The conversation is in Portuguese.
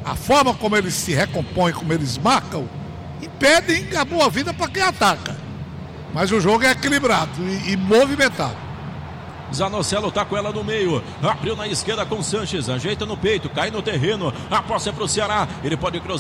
a forma como eles se recompõem, como eles marcam, impedem a boa vida para quem ataca. Mas o jogo é equilibrado e movimentado. Zanocelo tá com ela no meio, abriu na esquerda com Sanches, ajeita no peito, cai no terreno, a posse é pro Ceará, ele pode cruzar.